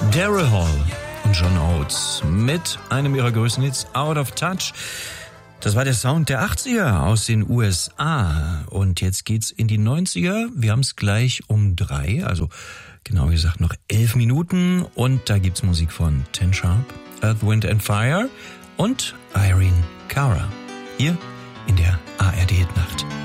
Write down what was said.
Daryl Hall und John Oates mit einem ihrer größten Hits, Out of Touch. Das war der Sound der 80er aus den USA. Und jetzt geht's in die 90er. Wir haben es gleich um 3, also genau gesagt noch 11 Minuten. Und da gibt's Musik von Ten Sharp, Earth, Wind and Fire und Irene Cara. Hier in der ARD Hit Nacht.